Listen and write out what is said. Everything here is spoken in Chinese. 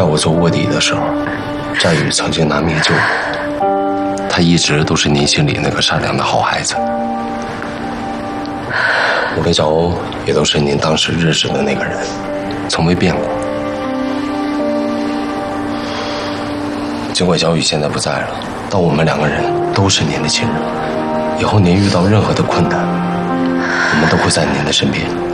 在我做卧底的时候，战宇曾经拿命救我，他一直都是您心里那个善良的好孩子。我跟小欧也都是您当时认识的那个人，从未变过。尽管小雨现在不在了，但我们两个人都是您的亲人。以后您遇到任何的困难，我们都会在您的身边。